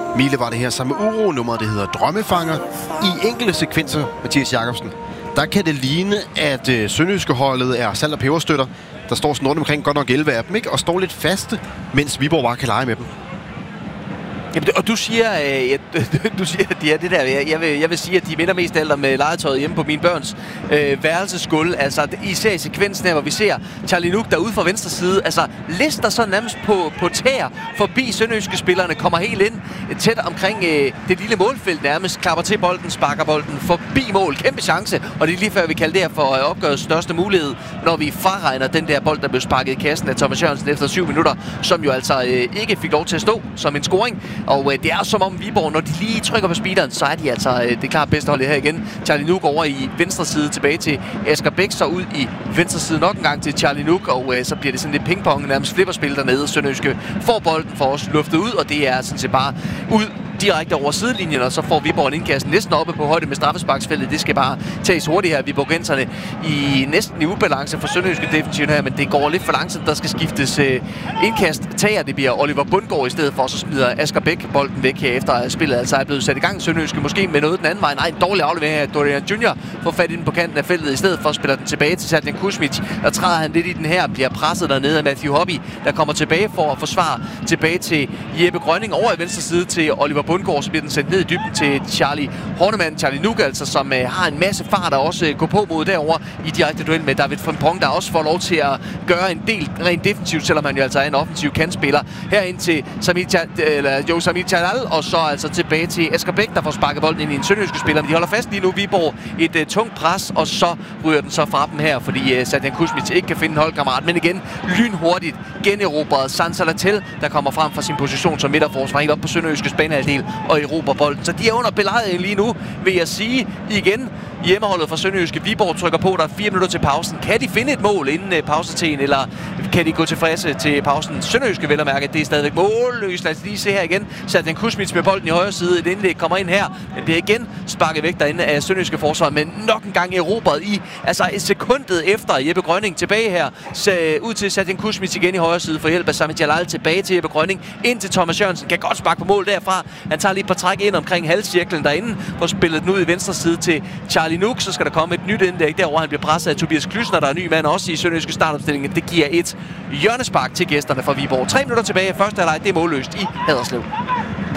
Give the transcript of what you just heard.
Mile var det her sammen med Uro-nummeret, det hedder Drømmefanger. I enkelte sekvenser, Mathias Jakobsen, der kan det ligne, at Sønderjyske holdet er salt- og peberstøtter. Der står sådan rundt omkring godt nok 11 af dem, ikke? Og står lidt faste, mens Viborg bare kan lege med dem. Jamen, og du siger, at de er det der. Jeg vil sige, at de minder mest alt om legetøjet hjemme på mine børns værelsesgulv. Altså, især i sekvensen her, hvor vi ser Charlie Nuk derude fra venstre side. Altså, lister så nærmest på tæer forbi sønderjyske spillerne, kommer helt ind tæt omkring det lille målfelt nærmest, klapper til bolden, sparker bolden forbi mål. Kæmpe chance, og det er lige før, vi kalder det her for opgørets største mulighed, når vi fraregner den der bold, der blev sparket i kassen af Thomas Jørgensen efter 7 minutter, som jo altså ikke fik lov til at stå som en scoring. Og det er som om Viborg, når de lige trykker på speederen, så er de altså det klart bedste hold her igen. Charlie Nuk over i venstre side tilbage til Asger Bæk, så ud i venstre side nok en gang til Charlie Nuk, og så bliver det sådan lidt pingpong, nærmest flipperspil dernede. Sønderjyske får bolden for os luftet ud, og det er sådan set bare ud direkte over sidelinjen, og så får Viborg en indkast næsten oppe på højde med straffesparksfeltet. Det skal bare tages hurtigt her. Viborgenserne i næsten i ubalance for Sønderjyske defensivt her, men det går lidt for langsomt. Der skal skiftes indkast. Tager det bliver Oliver Bundgaard i stedet for, så smider Asger Bæk bolden væk her efter at spillet altså er blevet sat i gang. Sønderjyske måske med noget den anden vej. Nej, en dårlig aflevering her. Dorian Junior får fat i den på kanten af feltet i stedet for, spiller den tilbage til Sergen Kuzmic. Der træder han lidt i den her, bliver presset dernede af Matthew Hobby, der kommer tilbage for at forsvare tilbage til Jeppe Grønning over i venstre side til Oliver Bundgaard, så bliver den sendt ned i dybden til Charlie Hornemann, Charlie Nuk altså, som har en masse fart og også går på mod derover i direkte duel med David Frimpong, der også får lov til at gøre en del rent defensivt, selvom han jo altså er en offensiv kantspiller. Herind til Samir Chadal, og så altså tilbage til Asger Bæk, der får sparket bolden ind i en sønderjyske spiller. Men de holder fast lige nu, Viborg, et tungt pres, og så ryger den så fra dem her, fordi Sergen Kuzmic ikke kan finde en holdkammerat. Men igen, lynhurtigt generobret Sansa Latel, der kommer frem fra sin position som midterforsvar helt op på sønderjyskes banehalvdel og erobrer bolden. Så de er under belejringen lige nu, vil jeg sige igen. Hjemmeholdet fra Sønderjyske. Viborg trykker på, der er 4 minutter til pausen. Kan de finde et mål inden pausetiden, eller kan de gå tilfredse til pausen? Sønderjyske vel at mærke, det er stadigvæk målløst. Lad os lige se her igen. Sergen Kuzmic med bolden i højre side. Et indlæg kommer ind her. Men det er igen sparket væk derinde af Sønderjyske forsvar, men nok en gang erobret i. Altså et sekundet efter Jeppe Grønning tilbage her. Ud til Sergen Kuzmic igen i højre side for hjælp af Samir Jalal. Tilbage til Jeppe Grønning. Ind til Thomas Jørgensen. Kan godt sparke på mål derfra. Han tager lige et par træk ind omkring halvcirklen derinde. For spillet den ud i venstre side til Charlie Nuk. Så skal der komme et nyt indlæg derovre. Han bliver presset af Tobias Klysner, der er ny mand også i Sønderjyske startopstillingen. Det giver et hjørnespark til gæsterne fra Viborg. 3 minutter tilbage. Første halvleg, det er målløst i Haderslev.